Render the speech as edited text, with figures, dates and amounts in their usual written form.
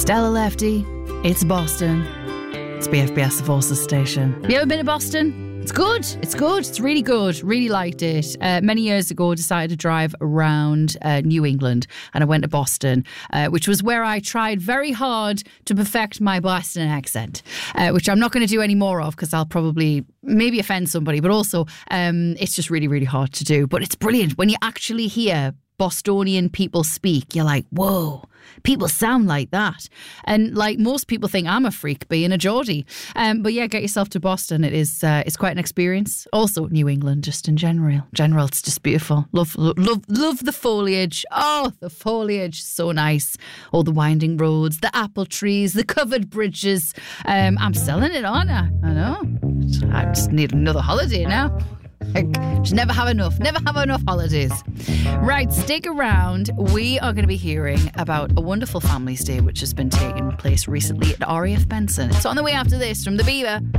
Stella Lefty, it's Boston. It's BFBS, the Forces station. Have you ever been to Boston? It's good. It's good. It's really good. Really liked it. Many years ago, I decided to drive around New England, and I went to Boston, which was where I tried very hard to perfect my Boston accent, which I'm not going to do any more of because I'll probably maybe offend somebody, but also it's just really, really hard to do. But it's brilliant. When you actually hear Bostonian people speak, you're like, whoa, people sound like that. And like most people think I'm a freak being a Geordie. But yeah, get yourself to Boston. It's quite an experience. Also New England, just in general. It's just beautiful. Love the foliage. Oh, the foliage, so nice. All the winding roads, the apple trees, the covered bridges. I'm selling it, aren't I? I know. I just need another holiday now. Just never have enough holidays. Right, stick around. We are going to be hearing about a wonderful Families Day which has been taking place recently at RAF Benson. It's on the way after this from The Beaver.